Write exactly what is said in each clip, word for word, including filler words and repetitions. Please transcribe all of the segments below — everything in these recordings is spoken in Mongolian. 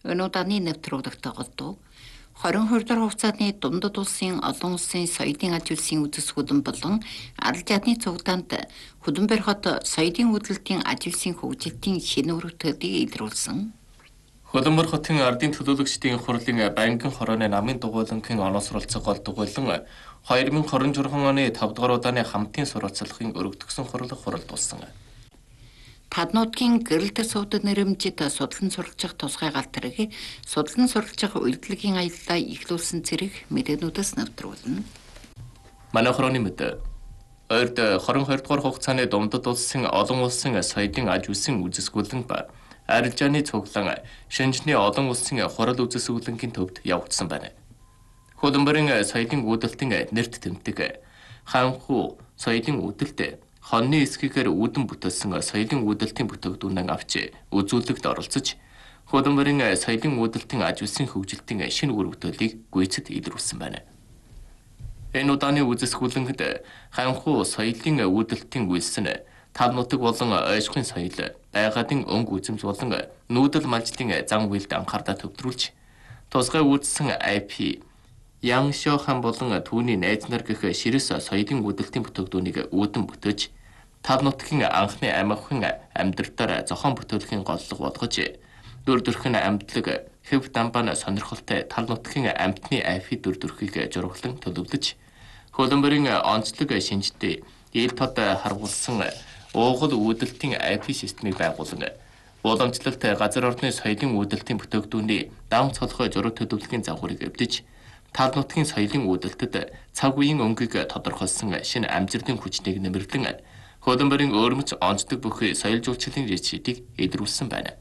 Энэ удааны нэвтрүүлэгт голдуу хорин хордор хугацааны дундад улсын олон улсын соёлын аж үйлсийн үзэсгэлэн болон арал жадны цугтаанд Хөдөнбөр хот соёлын хөдөлтийн аж үйлсийн хөгжилтийн шинэ өргөтгөлийг илрүүлсэн. Хөдөнбөр хотын ардын төлөөлөгчдийн хурлын банкин хорооны намын дугуйлангийн оносролцог гол дугуйлан хоёр мың хорин журхан оны тавд дугаар удааны хамтын сурвалжлагын өргөтгсөн хурлах хуралдуулсан. Таднуудгийн гэрэлтэ суудад нэрэмжид судлан суралцах тусгай галтрыг судлан суралцах үйлдвэрлэгийн аяллаа ихлүүлсэн зэрэг мэдээнүүдээс нэвтрүүлнэ. Манай хорооны мэд ойрд хорин хоёр дугаар хугацааны дундад улсын олон улсын соёлын аж үйлсийн үзэсгэлэн ба арилжааны цуглан шинжний олон улсын хурал үзэсгэлэнгийн төвд явагдсан байна. Хөдөнбөрийн соёлын үүдэлтийн нэрт тэмдэг хаанху соёлын үүдэлт хонны эсхийгээр үүдэн бүтээсэн соёлын үүдэлтийн бүтээгдэхүүнээ авч үзүүлэлт оролцож Хөдөнбөрийн соёлын үүдэлтийн аж үйлсийн хөгжилтийн шинэ үр бүтээлийг гүйцэд илрүүлсэн байна. Энэ удааны үзэсгэлэнгд хаанху соёлын үүдэлтийн үйлсэн тав нутаг болон ойшхын соёл, байгаадын өнгө үзэмж болон нүүдэл малжлын зан үйлд анхаардаа төвлөрүүлж тусгай үйлдсэн ай пи Ян Шохан болон түүний найз нар гэх ширэс соёлын үүдэлтийн бүтээгдэхүүнийг үүдэн бүтээж тав нутгийн анхны амгахын амьдралаар зохион бүтээхийн голлого болгож дүр төрхөн амьдлаг хэв дамбан сонирхолтой тав нутгийн амьтны ай пи дүр төрхийг жургалан төлөвлөж Хөдөнбөрийн онцлог шинжтэй ил тод харгуулсан уугуул үүдэлтийн ай пи системийг байгуулан уламжлалт газар орны соёлын үүдэлтийн бүтээгдэхүүний даван цолгой зураг төлөвлөгийн загварыг эвдэж тав нутгийн соёлын үүдэлтэд цаг үеийн өнгийг тодорхойлсон шинэ амжилтын хүчнийг нэмэрлэн Хөдөнбөрийн өөрмөц онцлог бүхий соёл жуулчлалын речетийг илрүүлсэн байна.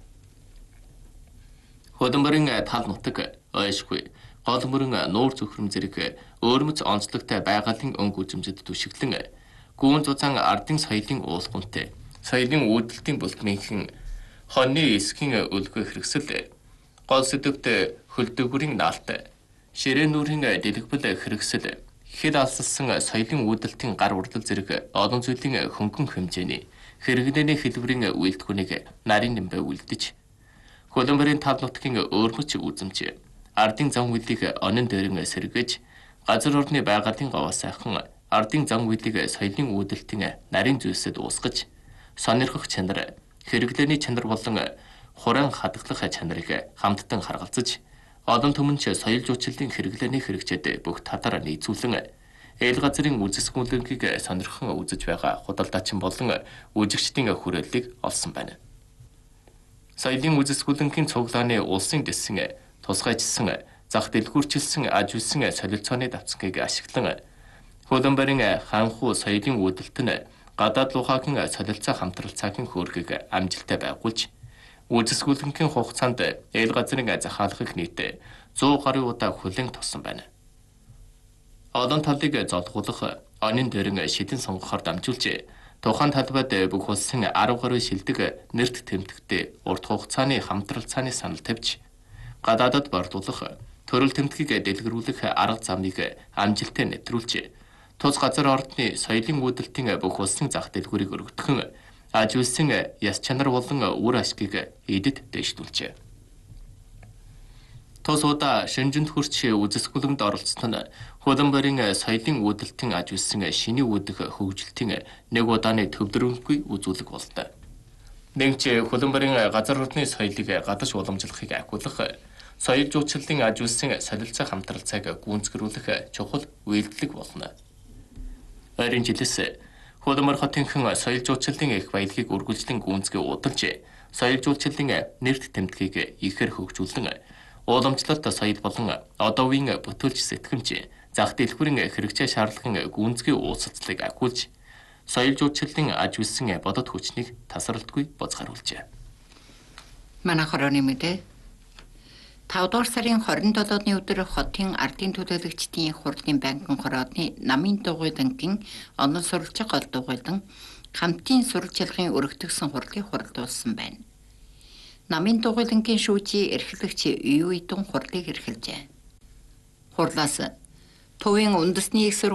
Хөдөнбөрийн тав нутаг, ойшгүй, гол мөрөн нуур зөвхрөм зэрэг өөрмөц онцлогтой байгалийн өнгө үзэмжид түшиглэн гүүн зузаан ардын соёлын уулгунтай соёлын үүдэлтийн бүлтмийнхэн хонны эсхийн өлгөө хэрэгсэл гол сэдвт хөлдөгүрийн наалт ширээ нүрийн дэлгэбэл хэрэгсэл хэд алсалсан соёлын үүдэлтийн гар урлал зэрэг олон зүйлийн хөнгөн хэмжээний хэрэглээний хэлбэрийн үйлдэгүүнийг нарийн нэмбэ үлдэж Хөдөнбөрийн тав нутгийн өөрмөц үзэмж ардын зан үйлийг онон дээрэн сэргэж газар орны байгалийн гаваа сайхан ардын зан үйлийг соёлын үүдэлтийн нарийн зүйлсэд уусгаж сонирхох чанар хэрэглээний чанар болон хураан хадгалах чанарыг хамттан харгалзаж олон түмэнч соёл жуулчлалын хэрэглээний хэрэгцээд бүх татар нийцүүлэн эл газрын үзэсгэлэнгийг сонирхон үзэж байгаа худалдаачин болон үжигчдийн хүрээллийг олсон байна. Соёлын үзэсгэлэнгийн цуглааны улсын дэсэн тусгайчилсан зах дэлгүүрчилсэн аж үйлсийн солилцооны давцгийг ашиглан Хөдөнбөрийн хаанху соёлын үүдэлт нь гадаад лухагийн солилцоо хамтрал цагийн хөөргийг амжилттай байгуулж үзэсгэлэнгийн хугацаанд эл газрын захиалгыг нийт зуун гаруй удаа хүлээн туссан байна. Олон талыг золгуулах онын дээрэн шидэн сонгохоор дамжуулж тухайн талбайд бүх улсын арав гаруй шилдэг нэрт тэмдэгтээ урт хугацааны хамтрал цааны санал тавьж гадаадад борлуулах төрөл тэмдгийг дэлгэрүүлэх арга замыг амжилттай нэвтрүүлж тус газар ордны соёлын үүдэлтийн бүх улсын зах дэлгүүрийг өргөдгөн аж үйлсийн яс чанар болон үр ашгийг эдэд дэвшүүлжээ. Тус удаа шинжэнд хүрч үзэсгэлэнд оролцсон нь Хөдөнбөрийн соёлын үүдэлтийн аж үйлсийн шиний үүдэх хөгжилтийн нэг удааны төвлөрөнгүй үзүүлэг боллоо. Нэгч Хөдөнбөрийн газар орны соёлыг гадаж уламжлахыг ахиулах соёл жуулчлалын аж үйлсийн солилцоо хамтрал цаг гүйцэтгүүлэх чухал үйлдэлэг болно. Ойрын жилээс Хөдөнбөр хотынхан соёл жуулчлалын их баялагийг үргэлжлэн гүйцэтгэж удалж соёл жуулчлалын нэрт тэмдгийг ихээр хөгжүүлэн уламжлалт соёл болон одоо үеийн бүтээлч сэтгэмж зах дэлгүүрийн хэрэгцээ шаардлагын гүйцэтгэх уулзалтыг ахиулж соёл жуулчлалын аж үйлсийн бодод хүчнийг тасралтгүй бозгаруулжээ. Манай хорооны мэдээ тав дугаар сарын хорин долооны өдөр хотын ардын төлөөлөгчдийн хурлын банкин хорооны намын дугуйлангийн онол сурвалжиг гол дугуйлан хамтын сурвалжлагын өргөтгсөн хурлыг хуралдуулсан байна. Намын дугуйлангийн шүүжийн эрхлэгч Юу Идун хурлыг эрхэлжээ. Хурлаас төвийн үндэсний их